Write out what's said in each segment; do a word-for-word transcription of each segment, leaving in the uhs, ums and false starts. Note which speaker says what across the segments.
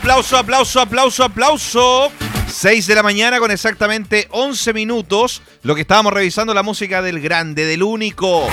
Speaker 1: Aplauso, aplauso, aplauso, aplauso. seis de la mañana con exactamente once minutos. Lo que estábamos revisando, la música del grande, del único.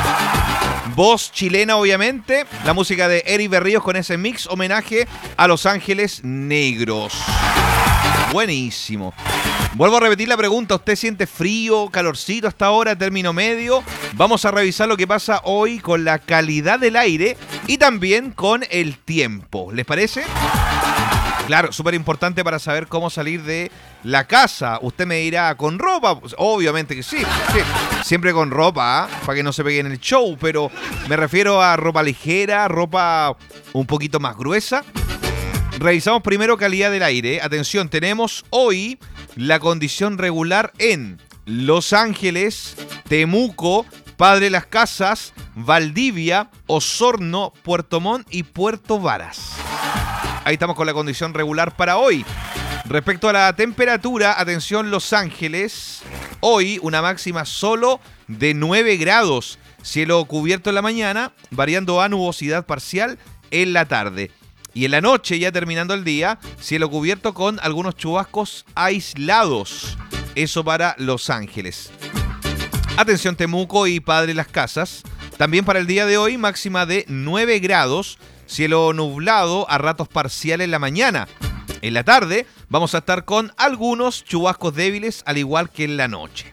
Speaker 1: Voz chilena, obviamente. La música de Eri Berríos con ese mix homenaje a Los Ángeles Negros. Buenísimo. Vuelvo a repetir la pregunta. ¿Usted siente frío, calorcito hasta ahora, término medio? Vamos a revisar lo que pasa hoy con la calidad del aire y también con el tiempo. ¿Les parece? Claro, súper importante para saber cómo salir de la casa. Usted me dirá, ¿con ropa? Pues, obviamente que sí, sí. Siempre con ropa, ¿eh? Para que no se pegue en el show, pero me refiero a ropa ligera, ropa un poquito más gruesa. Revisamos primero calidad del aire. Atención, tenemos hoy la condición regular en Los Ángeles, Temuco, Padre Las Casas, Valdivia, Osorno, Puerto Montt y Puerto Varas. Ahí estamos con la condición regular para hoy. Respecto a la temperatura, atención Los Ángeles, hoy una máxima solo de nueve grados. Cielo cubierto en la mañana, variando a nubosidad parcial en la tarde. Y en la noche, ya terminando el día, cielo cubierto con algunos chubascos aislados. Eso para Los Ángeles. Atención Temuco y Padre Las Casas. También para el día de hoy, máxima de nueve grados. Cielo nublado a ratos parcial en la mañana. En la tarde vamos a estar con algunos chubascos débiles, al igual que en la noche.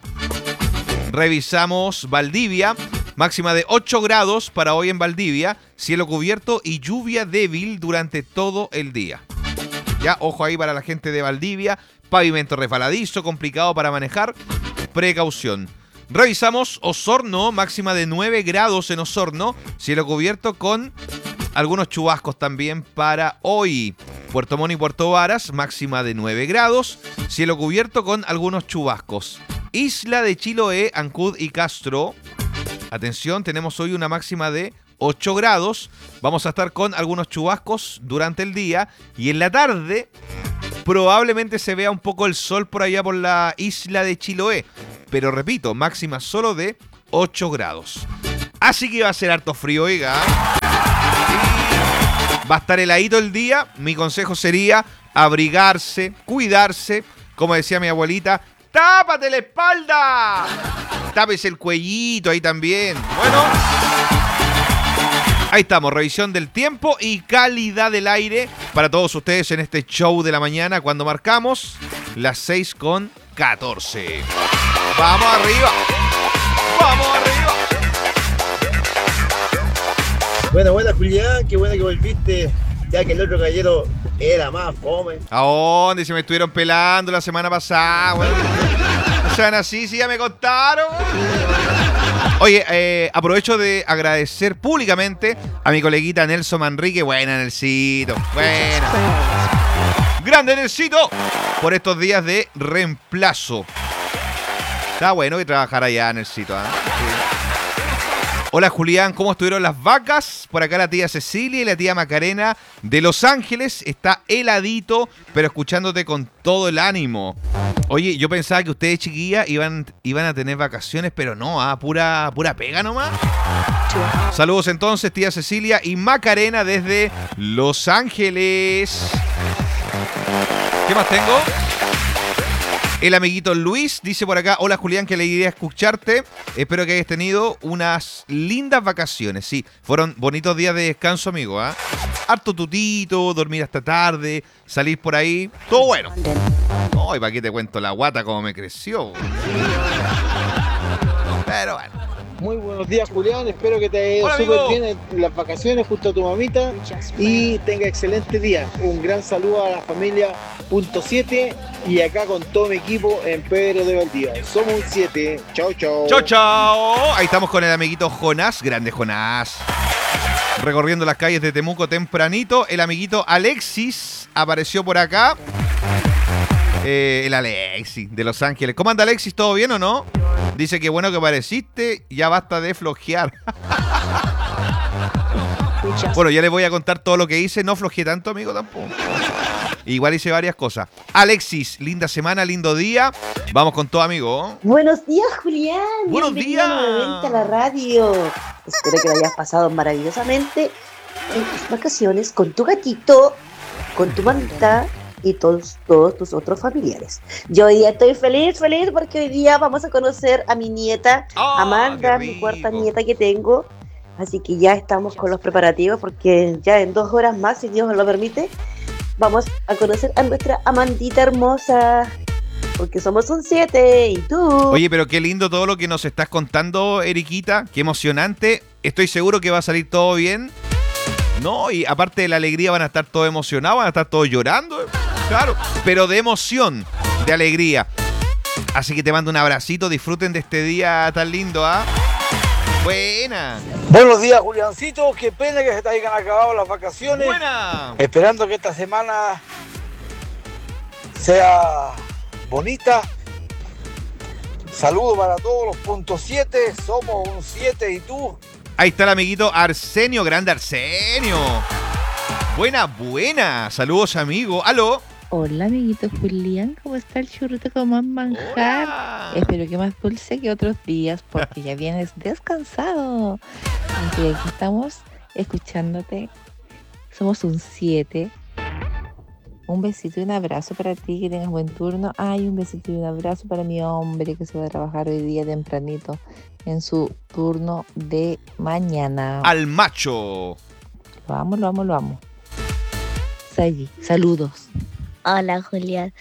Speaker 1: Revisamos Valdivia. Máxima de ocho grados para hoy en Valdivia, cielo cubierto y lluvia débil durante todo el día. Ya, ojo ahí para la gente de Valdivia, pavimento resbaladizo, complicado para manejar, precaución. Revisamos Osorno, máxima de nueve grados en Osorno, cielo cubierto con algunos chubascos también para hoy. Puerto Montt y Puerto Varas, máxima de nueve grados, cielo cubierto con algunos chubascos. Isla de Chiloé, Ancud y Castro. Atención, tenemos hoy una máxima de ocho grados. Vamos a estar con algunos chubascos durante el día. Y en la tarde probablemente se vea un poco el sol por allá por la isla de Chiloé. Pero repito, máxima solo de ocho grados. Así que va a ser harto frío, oiga. Va a estar heladito el día. Mi consejo sería abrigarse, cuidarse. Como decía mi abuelita, ¡tápate la espalda! Tápese el cuellito ahí también. Bueno, ahí estamos. Revisión del tiempo y calidad del aire para todos ustedes en este show de la mañana cuando marcamos las seis con catorce. ¡Vamos arriba! ¡Vamos arriba!
Speaker 2: Buena, buena, Julián. Qué buena que volviste. Ya que el otro gallero era más fome.
Speaker 1: ¿A dónde? Se me estuvieron pelando la semana pasada, güey. O sea, así, sí, ya me contaron. Oye, eh, aprovecho de agradecer públicamente a mi coleguita Nelson Manrique. Buena, Nelsito. Buena. Grande, Nelsito. Por estos días de reemplazo. Está bueno que trabajar allá, Nelsito, ¿eh? Sí. Hola Julián, ¿cómo estuvieron las vacas? Por acá la tía Cecilia y la tía Macarena de Los Ángeles. Está heladito, pero escuchándote con todo el ánimo. Oye, yo pensaba que ustedes, chiquillas, iban, iban a tener vacaciones, pero no, ¿ah? Pura, pura pega nomás. Saludos entonces, tía Cecilia y Macarena desde Los Ángeles. ¿Qué más tengo? El amiguito Luis dice por acá, hola Julián, que alegría escucharte. Espero que hayas tenido unas lindas vacaciones. Sí, fueron bonitos días de descanso, amigo. ¿eh? Harto tutito, dormir hasta tarde, salir por ahí. Todo bueno. No, y para qué te cuento la guata como me creció. Pero bueno.
Speaker 2: Muy buenos días, Julián. Espero que te haya ido súper bien en las vacaciones junto a tu mamita y tenga excelente día. Un gran saludo a la familia Punto siete y acá con todo mi equipo en Pedro de Valdivia. Somos un siete. Chao, chao.
Speaker 1: Chao, chao. Ahí estamos con el amiguito Jonás. Grande Jonás. Recorriendo las calles de Temuco tempranito. El amiguito Alexis apareció por acá. Eh, el Alexis de Los Ángeles. ¿Cómo anda Alexis? ¿Todo bien o no? Dice que bueno que apareciste, ya basta de flojear. Bueno, ya les voy a contar todo lo que hice. No flojeé tanto, amigo, tampoco. Igual hice varias cosas. Alexis, linda semana, lindo día. Vamos con todo, amigo.
Speaker 3: Buenos días, Julián.
Speaker 1: Buenos
Speaker 3: Bienvenido
Speaker 1: días.
Speaker 3: nuevamente a la radio. Espero que lo hayas pasado maravillosamente en tus vacaciones con tu gatito con tu mamita y todos, todos tus otros familiares. Yo hoy día estoy feliz, feliz porque hoy día vamos a conocer a mi nieta
Speaker 1: ¡Oh,
Speaker 3: Amanda,
Speaker 1: qué
Speaker 3: mi cuarta
Speaker 1: rico!
Speaker 3: nieta que tengo. Así que ya estamos con los preparativos porque ya en dos horas más, si Dios nos lo permite, vamos a conocer a nuestra Amandita hermosa. Porque somos un siete y tú.
Speaker 1: Oye, pero qué lindo todo lo que nos estás contando, Eriquita. Qué emocionante. Estoy seguro que va a salir todo bien. No, y aparte de la alegría van a estar todos emocionados, van a estar todos llorando. Claro, pero de emoción, de alegría. Así que te mando un abracito. Disfruten de este día tan lindo, ¿ah? Buena.
Speaker 4: Buenos días, Juliancito. Qué pena que se te hayan acabado las vacaciones.
Speaker 1: Buena.
Speaker 4: Esperando que esta semana sea bonita. Saludos para todos los puntos siete. Somos un siete y tú.
Speaker 1: Ahí está el amiguito Arsenio, grande Arsenio. Buena, buena. Saludos, amigo. ¿Aló?
Speaker 5: Hola, amiguito Julián, ¿cómo está el churrito con más manjar?
Speaker 1: Hola.
Speaker 5: Espero que más dulce que otros días, porque ya vienes descansado. Así que aquí estamos escuchándote. Somos un siete. Un besito y un abrazo para ti, que tengas buen turno. Ay, un besito y un abrazo para mi hombre que se va a trabajar hoy día tempranito en su turno de mañana.
Speaker 1: Al macho.
Speaker 5: Lo amo, lo amo, lo amo. Sayi, saludos.
Speaker 6: Hola, Julián.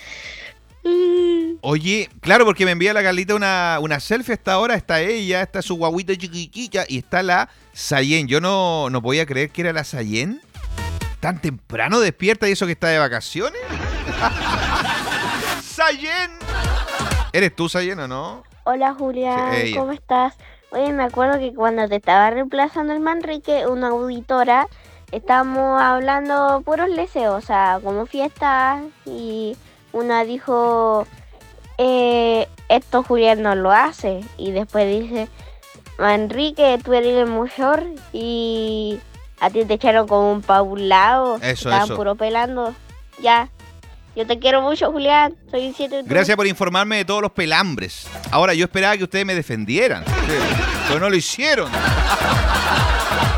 Speaker 1: Oye, claro, porque me envía la Carlita una, una selfie hasta ahora. Está ella, está su guaguita chiquiquilla y está la Sayen. Yo no, no podía creer que era la Sayen. ¿Tan temprano despierta y eso que está de vacaciones? ¡Sayen! ¿Eres tú, Sayen, o no?
Speaker 6: Hola, Julián.
Speaker 1: Sí, ella.
Speaker 6: ¿Cómo estás? Oye, me acuerdo que cuando te estaba reemplazando el Manrique, una auditora, estábamos hablando puros leseos, o sea, como fiestas, y una dijo, eh, esto Julián no lo hace, y después dice, Manrique, tú eres el mayor, y a ti te echaron como un pa' un lado,
Speaker 1: Eso,
Speaker 6: estaban
Speaker 1: eso.
Speaker 6: puro pelando, ya. Yo te quiero mucho, Julián, soy un siete.
Speaker 1: Gracias por informarme de todos los pelambres. Ahora, yo esperaba que ustedes me defendieran. Sí, pero no lo hicieron.